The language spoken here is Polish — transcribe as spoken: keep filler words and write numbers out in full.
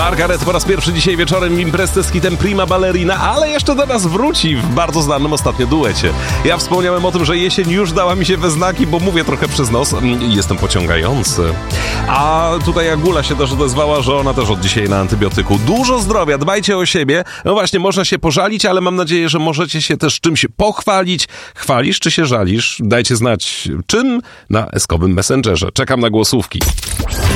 Margaret po raz pierwszy dzisiaj wieczorem w imprezce z hitem Prima Ballerina, ale jeszcze do nas wróci w bardzo znanym ostatnio duecie. Ja wspomniałem o tym, że jesień już dała mi się we znaki, bo mówię trochę przez nos. Jestem pociągający. A tutaj Agula się też odezwała, że ona też od dzisiaj na antybiotyku. Dużo zdrowia, dbajcie o siebie. No właśnie, można się pożalić, ale mam nadzieję, że możecie się też czymś pochwalić. Chwalisz czy się żalisz? Dajcie znać czym na eskowym Messengerze. Czekam na głosówki.